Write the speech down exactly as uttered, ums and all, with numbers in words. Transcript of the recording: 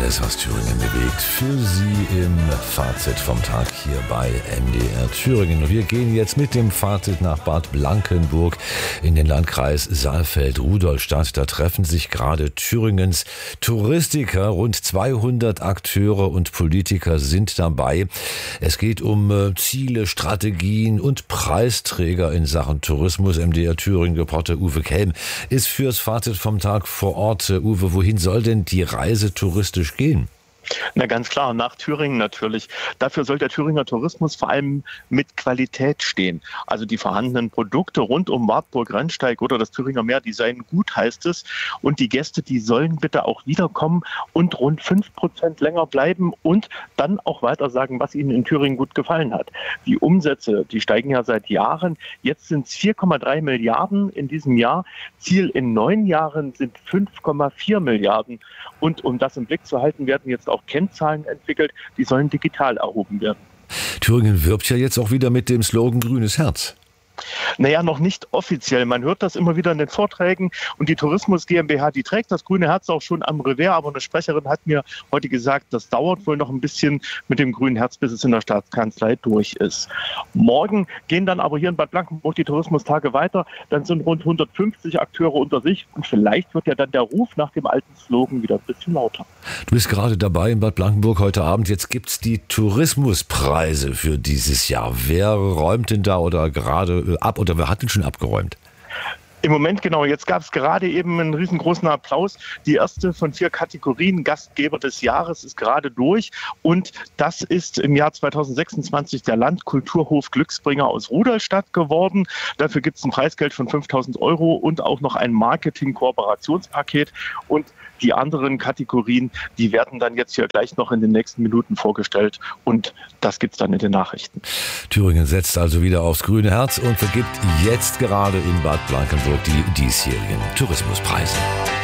Alles, was Thüringen bewegt, für Sie im Fazit vom Tag hier bei M D R Thüringen. Und wir gehen jetzt mit dem Fazit nach Bad Blankenburg in den Landkreis Saalfeld-Rudolstadt. Da treffen sich gerade Thüringens Touristiker. Rund zweihundert Akteure und Politiker sind dabei. Es geht um Ziele, Strategien und Preisträger in Sachen Tourismus. M D R Thüringen-Reporter Uwe Kelm ist fürs Fazit vom Tag vor Ort. Uwe, wohin soll denn die Reise touristisch gehen? Na ganz klar, nach Thüringen natürlich. Dafür soll der Thüringer Tourismus vor allem mit Qualität stehen. Also die vorhandenen Produkte rund um Wartburg-Rennsteig oder das Thüringer Meer, die seien gut, heißt es. Und die Gäste, die sollen bitte auch wiederkommen und rund fünf Prozent länger bleiben und dann auch weiter sagen, was ihnen in Thüringen gut gefallen hat. Die Umsätze, die steigen ja seit Jahren. Jetzt sind es vier Komma drei Milliarden in diesem Jahr. Ziel in neun Jahren sind fünf Komma vier Milliarden. Und um das im Blick zu halten, werden jetzt auch Kennzahlen entwickelt, die sollen digital erhoben werden. Thüringen wirbt ja jetzt auch wieder mit dem Slogan Grünes Herz. Naja, noch nicht offiziell. Man hört das immer wieder in den Vorträgen und die Tourismus GmbH, die trägt das grüne Herz auch schon am Revers, aber eine Sprecherin hat mir heute gesagt, das dauert wohl noch ein bisschen mit dem grünen Herz, bis es in der Staatskanzlei durch ist. Morgen gehen dann aber hier in Bad Blankenburg die Tourismustage weiter. Dann sind rund hundertfünfzig Akteure unter sich und vielleicht wird ja dann der Ruf nach dem alten Slogan wieder ein bisschen lauter. Du bist gerade dabei in Bad Blankenburg heute Abend. Jetzt gibt es die Tourismuspreise für dieses Jahr. Wer räumt denn da oder gerade ab oder wer hat denn schon abgeräumt? Im Moment genau, jetzt gab es gerade eben einen riesengroßen Applaus. Die erste von vier Kategorien Gastgeber des Jahres ist gerade durch und das ist im Jahr zweitausendsechsundzwanzig der Landkulturhof Glücksbringer aus Rudolstadt geworden. Dafür gibt es ein Preisgeld von fünftausend Euro und auch noch ein Marketing-Kooperationspaket und die anderen Kategorien, die werden dann jetzt hier gleich noch in den nächsten Minuten vorgestellt und das gibt's dann in den Nachrichten. Thüringen setzt also wieder aufs grüne Herz und vergibt jetzt gerade in Bad Blankenburg die diesjährigen Tourismuspreise.